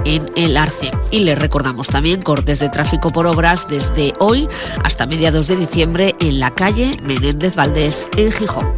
en el Arce. Y les recordamos también cortes de tráfico por obras desde hoy hasta mediados de diciembre en la calle Menéndez Valdés en Gijón.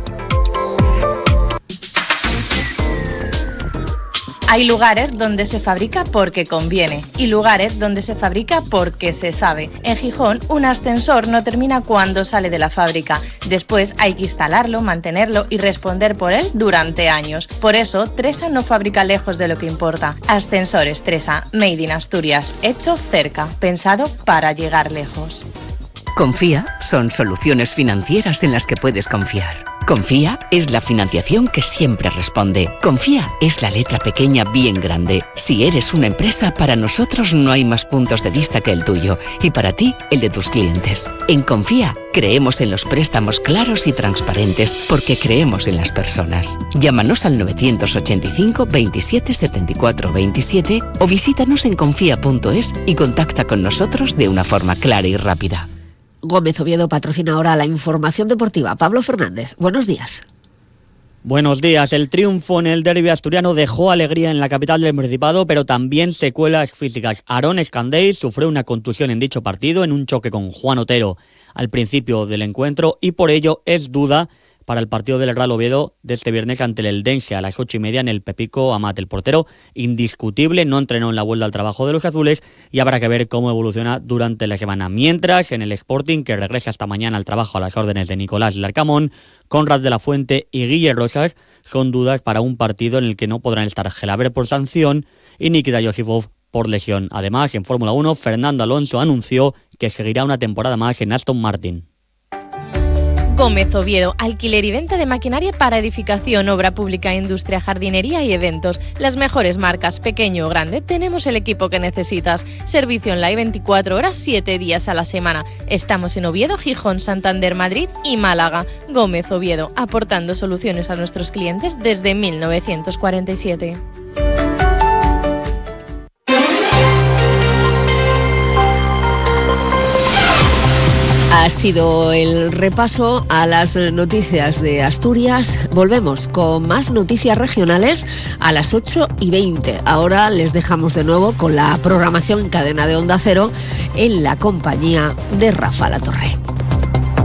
Hay lugares donde se fabrica porque conviene y lugares donde se fabrica porque se sabe. En Gijón, un ascensor no termina cuando sale de la fábrica. Después hay que instalarlo, mantenerlo y responder por él durante años. Por eso, Tresa no fabrica lejos de lo que importa. Ascensores Tresa, made in Asturias, hecho cerca, pensado para llegar lejos. Confía son soluciones financieras en las que puedes confiar. Confía es la financiación que siempre responde. Confía es la letra pequeña bien grande. Si eres una empresa, para nosotros no hay más puntos de vista que el tuyo y para ti, el de tus clientes. En Confía creemos en los préstamos claros y transparentes porque creemos en las personas. Llámanos al 985 27 74 27 o visítanos en confía.es y contacta con nosotros de una forma clara y rápida. Gómez Oviedo patrocina ahora la información deportiva. Pablo Fernández, buenos días. Buenos días. El triunfo en el derbi asturiano dejó alegría en la capital del Principado, pero también secuelas físicas. Aarón Escandell sufrió una contusión en dicho partido en un choque con Juan Otero al principio del encuentro y por ello es duda para el partido del Real Oviedo de este viernes ante el Eldense a las 8:30 en el Pepico Amat. El portero indiscutible no entrenó en la vuelta al trabajo de los azules y habrá que ver cómo evoluciona durante la semana. Mientras, en el Sporting, que regresa esta mañana al trabajo a las órdenes de Nicolás Larcamón, Conrad de la Fuente y Guille Rosas son dudas para un partido en el que no podrán estar Gelaber por sanción y Nikita Yosifov por lesión. Además, en Fórmula 1, Fernando Alonso anunció que seguirá una temporada más en Aston Martin. Gómez Oviedo, alquiler y venta de maquinaria para edificación, obra pública, industria, jardinería y eventos. Las mejores marcas, pequeño o grande, tenemos el equipo que necesitas. Servicio online 24 horas, 7 días a la semana. Estamos en Oviedo, Gijón, Santander, Madrid y Málaga. Gómez Oviedo, aportando soluciones a nuestros clientes desde 1947. Ha sido el repaso a las noticias de Asturias. Volvemos con más noticias regionales a las 8:20. Ahora les dejamos de nuevo con la programación Cadena de Onda Cero en la compañía de Rafa Latorre.